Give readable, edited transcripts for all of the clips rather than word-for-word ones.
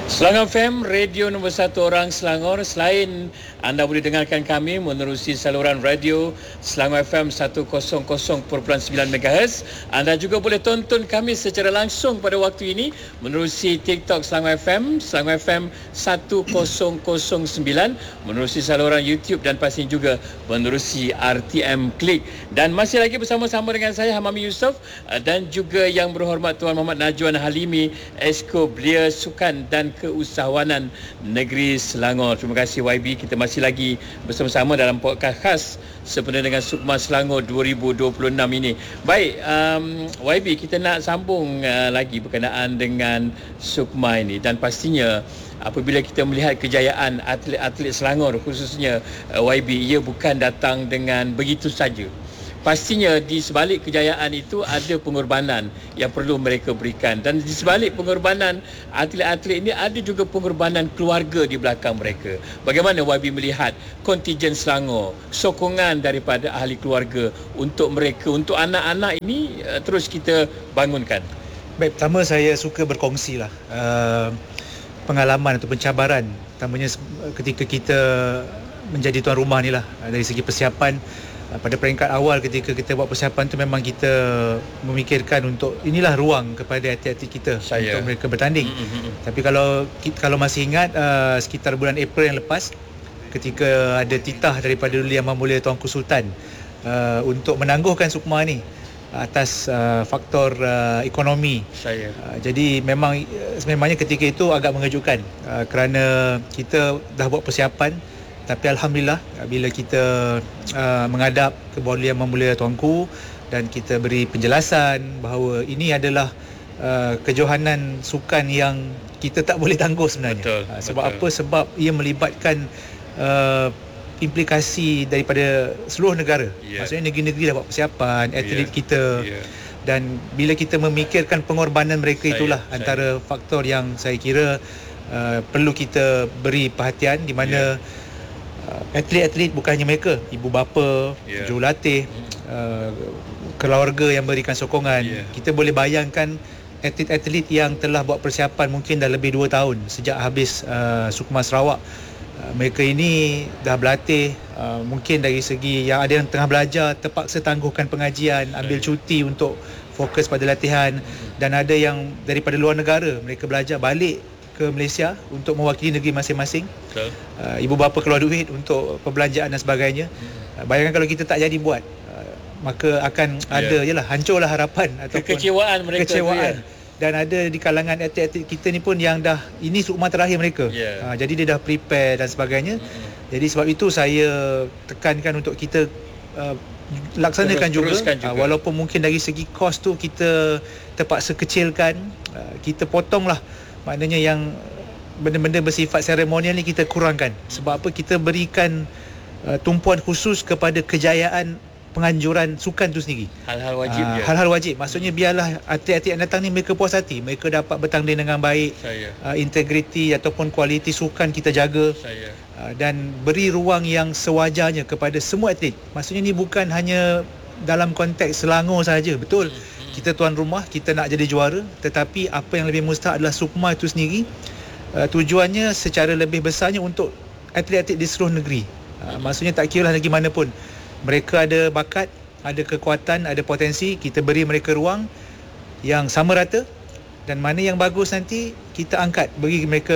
Selangor FM, radio nombor 1 orang Selangor. Selain anda boleh dengarkan kami menerusi saluran radio Selangor FM 100.9 MHz, anda juga boleh tonton kami secara langsung pada waktu ini menerusi TikTok Selangor FM, Selangor FM 1009, menerusi saluran YouTube dan pastinya juga menerusi RTM Klik. Dan masih lagi bersama-sama dengan saya Hamami Yusof dan juga yang berhormat Tuan Muhammad Najwan Halimi, Esko Belia Sukan dan Keusahawanan Negeri Selangor. Terima kasih YB. Kita masih lagi bersama-sama dalam podcast khas sempena dengan Sukma Selangor 2026 ini. Baik, YB, kita nak sambung lagi berkenaan dengan Sukma ini, dan pastinya apabila kita melihat kejayaan atlet-atlet Selangor khususnya YB, ia bukan datang dengan begitu saja. Pastinya di sebalik kejayaan itu ada pengorbanan yang perlu mereka berikan, dan di sebalik pengorbanan atlet-atlet ini ada juga pengorbanan keluarga di belakang mereka. Bagaimana YB melihat kontijen Selangor, sokongan daripada ahli keluarga untuk mereka, untuk anak-anak ini terus kita bangunkan? Baik, pertama saya suka berkongsi lah pengalaman atau pencabaran, terutamanya ketika kita menjadi tuan rumah ni lah. Dari segi persiapan, pada peringkat awal ketika kita buat persiapan tu, memang kita memikirkan untuk inilah ruang kepada atlet-atlet kita untuk mereka bertanding. Tapi kalau masih ingat, sekitar bulan April yang lepas, ketika ada titah daripada Duli Yang Mulia Tuanku Sultan untuk menangguhkan Sukma ni atas faktor ekonomi. Jadi sememangnya ketika itu agak mengejutkan, kerana kita dah buat persiapan. Tapi Alhamdulillah, bila kita menghadap ke bawah Yang Mulia Tuanku dan kita beri penjelasan bahawa ini adalah kejohanan sukan yang kita tak boleh tangguh sebenarnya. Sebab apa? Sebab ia melibatkan implikasi daripada seluruh negara. Maksudnya negeri-negeri dah buat persiapan, atlet kita. Dan bila kita memikirkan pengorbanan mereka, itulah antara faktor yang saya kira perlu kita beri perhatian, di mana atlet-atlet bukan hanya mereka, ibu bapa, jurulatih, keluarga yang berikan sokongan. Kita boleh bayangkan atlet-atlet yang telah buat persiapan mungkin dah lebih 2 tahun sejak habis Sukma Sarawak. Mereka ini dah berlatih, mungkin dari segi yang ada yang tengah belajar terpaksa tangguhkan pengajian, ambil cuti untuk fokus pada latihan, dan ada yang daripada luar negara, mereka belajar balik ke Malaysia untuk mewakili negeri masing-masing. Ibu bapa keluar duit untuk perbelanjaan dan sebagainya. Bayangkan kalau kita tak jadi buat, maka akan ada hancurlah harapan ataupun kekecewaan mereka. Dan ada di kalangan atlet-atlet kita ni pun yang dah, ini Sukma terakhir mereka. Jadi dia dah prepare dan sebagainya. Jadi sebab itu saya tekankan untuk kita laksanakan juga. Walaupun mungkin dari segi kos tu kita terpaksa kecilkan, kita potonglah. Maknanya yang benda-benda bersifat seremonial ni kita kurangkan. Sebab apa? Kita berikan tumpuan khusus kepada kejayaan penganjuran sukan tu sendiri. Hal-hal wajib je. Hal-hal wajib. Maksudnya biarlah atlet-atlet yang datang ni mereka puas hati, mereka dapat bertanding dengan baik. Integriti ataupun kualiti sukan kita jaga. Dan beri ruang yang sewajarnya kepada semua atlet. Maksudnya ni bukan hanya dalam konteks Selangor sahaja. Betul, kita tuan rumah, kita nak jadi juara, tetapi apa yang lebih mustahak adalah Sukma itu sendiri. Tujuannya secara lebih besarnya untuk atlet-atlet di seluruh negeri. Maksudnya tak kira lah negeri mana pun, mereka ada bakat, ada kekuatan, ada potensi, kita beri mereka ruang yang sama rata, dan mana yang bagus nanti kita angkat, beri mereka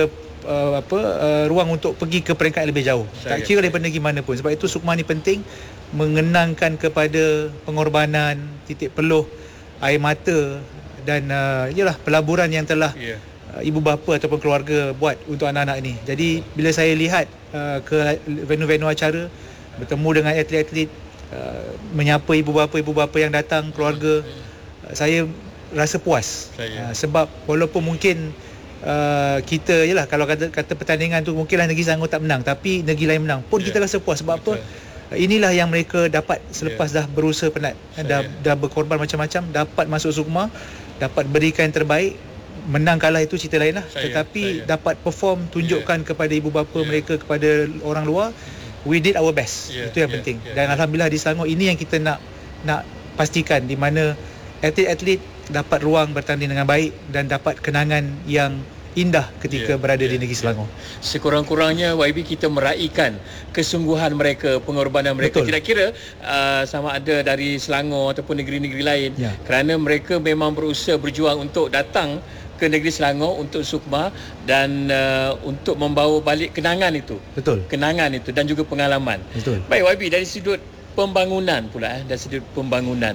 ruang untuk pergi ke peringkat yang lebih jauh. Tak kira daripada negeri mana pun. Sebab itu Sukma ni penting mengenangkan kepada pengorbanan, titik peluh, air mata dan pelaburan yang telah ibu bapa ataupun keluarga buat untuk anak-anak ini. Jadi bila saya lihat ke venue-venue acara, bertemu dengan atlet-atlet, menyapa ibu bapa yang datang, keluarga, saya rasa puas. Sebab walaupun mungkin kita kalau kata pertandingan tu mungkinlah negeri Selangor tak menang, tapi negeri lain menang pun kita rasa puas. Sebab apa? Inilah yang mereka dapat selepas dah berusaha penat, dah berkorban macam-macam, dapat masuk Sukma, dapat berikan yang terbaik. Menang kalah itu cerita lain lah, tetapi dapat perform, tunjukkan kepada ibu bapa mereka, kepada orang luar, we did our best. Itu yang penting. Dan Alhamdulillah di Selangor ini yang kita nak pastikan, di mana atlet-atlet dapat ruang bertanding dengan baik dan dapat kenangan yang indah ketika berada di negeri Selangor. Sekurang-kurangnya YB kita meraihkan kesungguhan mereka, pengorbanan mereka. Tidak kira sama ada dari Selangor ataupun negeri-negeri lain, kerana mereka memang berusaha berjuang untuk datang ke negeri Selangor untuk sukma dan untuk membawa balik kenangan itu. Kenangan itu dan juga pengalaman. Baik YB, dari sudut pembangunan pula, dari sudut pembangunan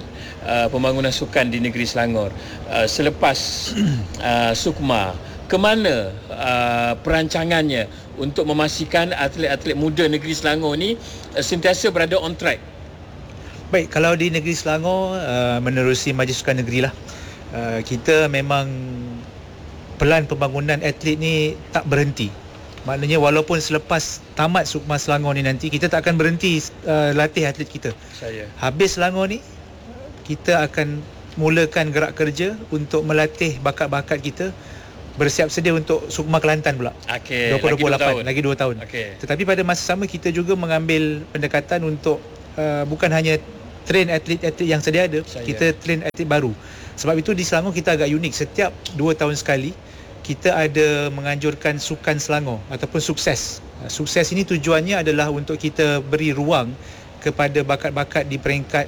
sukan di negeri Selangor selepas sukma, ke mana perancangannya untuk memastikan atlet-atlet muda negeri Selangor ni sentiasa berada on track? Baik, kalau di negeri Selangor menerusi Majlis Sukan Negeri lah, kita memang pelan pembangunan atlet ni tak berhenti. Maknanya walaupun selepas tamat Sukma Selangor ni nanti, kita tak akan berhenti latih atlet kita. Habis Selangor ni, kita akan mulakan gerak kerja untuk melatih bakat-bakat kita, bersiap sedia untuk Sukma Kelantan pula. 2028, lagi 2 tahun. Tetapi pada masa sama kita juga mengambil pendekatan untuk bukan hanya train atlet-atlet yang sedia ada, kita train atlet baru. Sebab itu di Selangor kita agak unik. Setiap 2 tahun sekali kita ada menganjurkan Sukan Selangor ataupun Sukses. Sukses ini tujuannya adalah untuk kita beri ruang kepada bakat-bakat di peringkat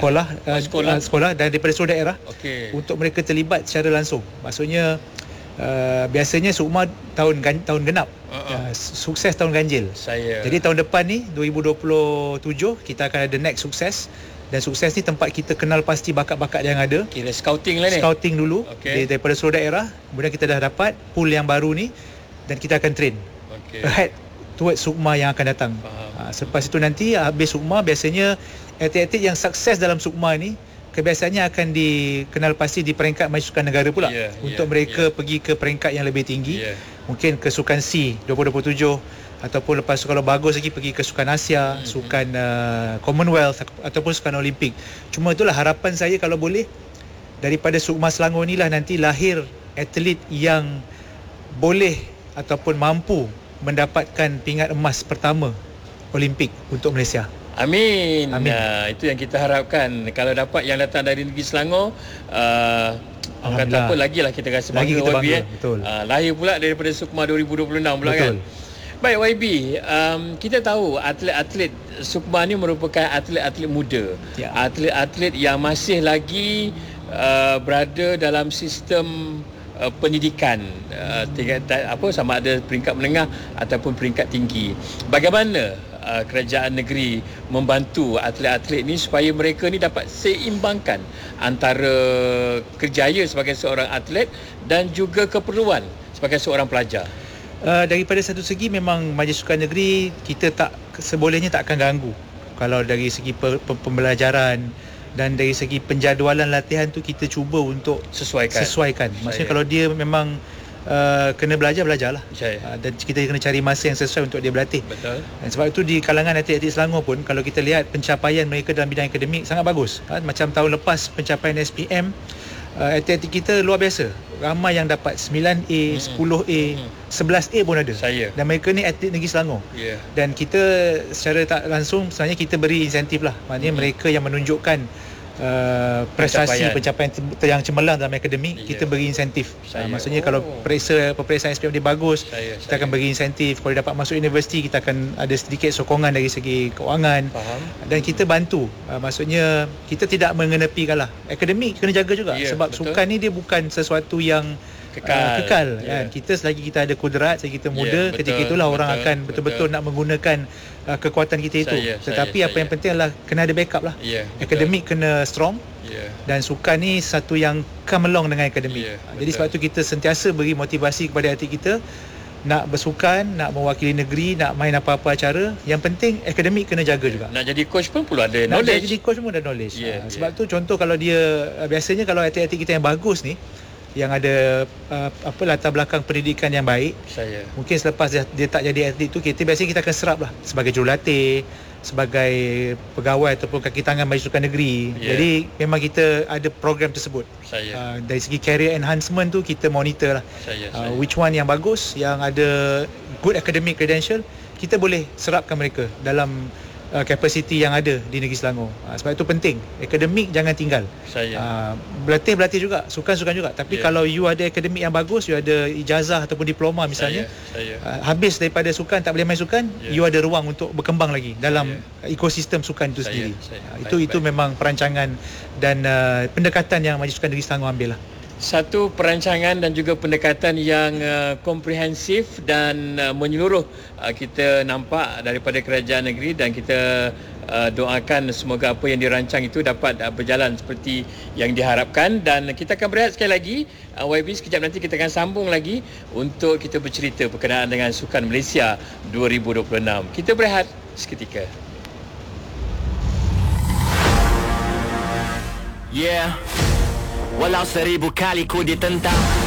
sekolah dan daripada seluruh daerah untuk mereka terlibat secara langsung. Maksudnya biasanya Sukma tahun genap, Sukses tahun ganjil. Jadi tahun depan ni 2027 kita akan ada next Sukses, dan Sukses ni tempat kita kenal pasti bakat-bakat yang ada. Kira scouting lah ni. Scouting dulu daripada seluruh daerah. Kemudian kita dah dapat pool yang baru ni dan kita akan train ahead towards Sukma yang akan datang. Selepas itu nanti habis Sukma, biasanya atlet-atlet yang sukses dalam Sukma ni kebiasaannya akan dikenal pasti di peringkat Majlis Sukan Negara pula, untuk mereka pergi ke peringkat yang lebih tinggi, mungkin ke Sukan C 2027, ataupun lepas tu kalau bagus lagi pergi ke Sukan Asia, Sukan Commonwealth ataupun Sukan Olimpik. Cuma itulah harapan saya, kalau boleh daripada Sukma Selangor ni lah nanti lahir atlet yang boleh ataupun mampu mendapatkan pingat emas pertama Olimpik untuk Malaysia. Amin. Itu yang kita harapkan. Kalau dapat yang datang dari negeri Selangor, kata apa lagi lah, kita rasa bangga, kita YB. Lahir pula daripada Sukma 2026 pula. Kan. Baik YB, kita tahu atlet-atlet Sukma ni merupakan atlet-atlet muda, atlet-atlet yang masih lagi berada dalam sistem pendidikan, sama ada peringkat menengah ataupun peringkat tinggi. Bagaimana kerajaan negeri membantu atlet-atlet ni supaya mereka ni dapat seimbangkan antara kerjaya sebagai seorang atlet dan juga keperluan sebagai seorang pelajar? Daripada satu segi memang Majlis Sukan Negeri kita sebolehnya tak akan ganggu. Kalau dari segi pembelajaran dan dari segi penjadualan latihan tu kita cuba untuk sesuaikan. Maksudnya kalau dia memang kena belajarlah. Dan kita kena cari masa yang sesuai untuk dia berlatih. Dan sebab itu di kalangan atlet-atlet Selangor pun, kalau kita lihat pencapaian mereka dalam bidang akademik sangat bagus. Macam tahun lepas pencapaian SPM, atlet-atlet kita luar biasa. Ramai yang dapat 9A, 10A, 11A pun ada. Dan mereka ni atlet negeri Selangor. Dan kita secara tak langsung sebenarnya kita beri insentif lah. Maknanya mereka yang menunjukkan prestasi pencapaian yang cemerlang dalam akademik, kita beri insentif. Maksudnya kalau peperiksaan SPM dia bagus, kita akan beri insentif. Kalau dia dapat masuk universiti, kita akan ada sedikit sokongan dari segi keuangan. Dan kita bantu. Maksudnya kita tidak mengenepikan lah. Akademik kena jaga juga, sebab sukan ni dia bukan sesuatu yang kekal kan. Kita selagi kita ada kudrat, selagi kita muda, ketika itulah orang akan betul-betul nak menggunakan kekuatan kita itu. Tetapi apa yang penting adalah kena ada backup lah. Akademik kena strong, dan sukan ni satu yang come along dengan akademik. Jadi sebab tu kita sentiasa beri motivasi kepada atlet kita nak bersukan, nak mewakili negeri, nak main apa-apa acara. Yang penting akademik kena jaga juga. Nak jadi coach pun perlu ada knowledge. Nak jadi coach pun ada knowledge. Sebab tu contoh, kalau dia biasanya kalau atlet-atlet kita yang bagus ni, yang ada latar belakang pendidikan yang baik, mungkin selepas dia tak jadi atlet tu, biasanya kita akan serap lah sebagai jurulatih, sebagai pegawai ataupun kaki tangan Majlis Sukan Negeri. Jadi memang kita ada program tersebut. Dari segi career enhancement tu kita monitor lah, which one yang bagus, yang ada good academic credential, kita boleh serapkan mereka dalam kapasiti yang ada di negeri Selangor. Sebab itu penting, akademik jangan tinggal. Berlatih juga, sukan juga. Tapi kalau you ada akademik yang bagus, you ada ijazah ataupun diploma misalnya, habis daripada sukan tak boleh main sukan, you ada ruang untuk berkembang lagi dalam ekosistem sukan itu sendiri. Itu memang perancangan dan pendekatan yang Majlis Sukan Negeri Selangor ambil lah. Satu perancangan dan juga pendekatan yang komprehensif dan menyeluruh kita nampak daripada kerajaan negeri, dan kita doakan semoga apa yang dirancang itu dapat berjalan seperti yang diharapkan. Dan kita akan berehat sekali lagi YB, sekejap nanti kita akan sambung lagi untuk kita bercerita berkenaan dengan Sukan Malaysia 2026. Kita berehat seketika. Walau 1000 kali ku ditentang,